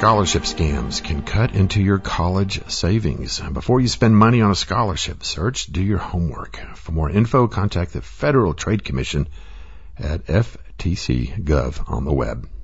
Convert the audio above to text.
scholarship scams can cut into your college savings. Before you spend money on a scholarship, search, do your homework. For more info, contact the Federal Trade Commission at FTC.gov on the web.